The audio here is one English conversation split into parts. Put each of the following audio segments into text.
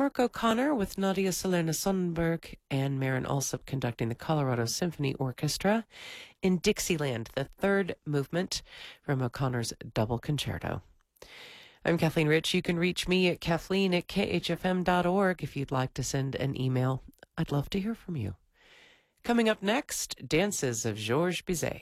Mark O'Connor with Nadia Salerno Sonnenberg and Maren Alsop conducting the Colorado Symphony Orchestra in Dixieland, the third movement from O'Connor's Double Concerto. I'm Kathleen Rich. You can reach me at kathleen@khfm.org if you'd like to send an email. I'd love to hear from you. Coming up next, Dances of Georges Bizet.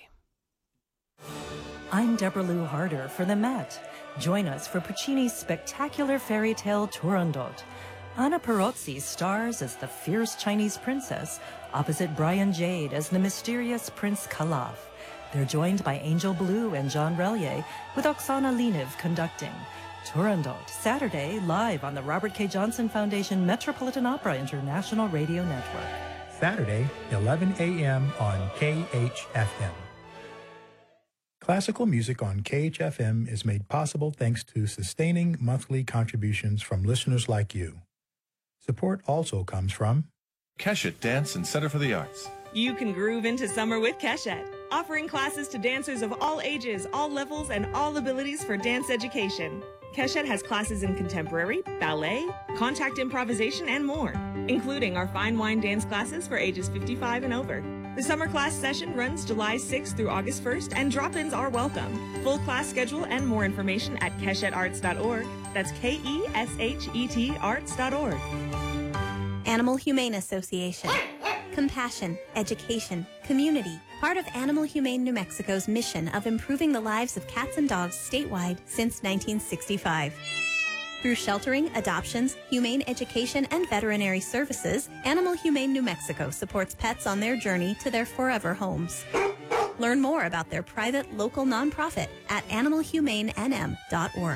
I'm Deborah Lou Harder for the Met. Join us for Puccini's spectacular fairy tale Turandot. Anna Perozzi stars as the fierce Chinese princess, opposite Brian Jade as the mysterious Prince Calaf. They're joined by Angel Blue and John Relier, with Oksana Leniv conducting. Turandot, Saturday, live on the Robert K. Johnson Foundation Metropolitan Opera International Radio Network. Saturday, 11 a.m. on KHFM. Classical music on KHFM is made possible thanks to sustaining monthly contributions from listeners like you. Support also comes from Keshet Dance and Center for the Arts. You can groove into summer with Keshet, offering classes to dancers of all ages, all levels, and all abilities for dance education. Keshet has classes in contemporary, ballet, contact improvisation, and more, including our fine wine dance classes for ages 55 and over. The summer class session runs July 6th through August 1st, and drop-ins are welcome. Full class schedule and more information at keshetarts.org. That's KESHET arts.org. Animal Humane Association. Compassion, education, community. Part of Animal Humane New Mexico's mission of improving the lives of cats and dogs statewide since 1965. Through sheltering, adoptions, humane education, and veterinary services, Animal Humane New Mexico supports pets on their journey to their forever homes. Learn more about their private local nonprofit at animalhumanenm.org.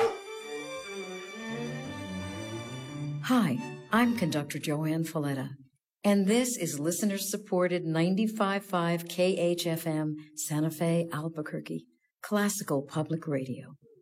Hi, I'm conductor Joanne Folletta, and this is listener-supported 95.5 KHFM Santa Fe, Albuquerque, classical public radio.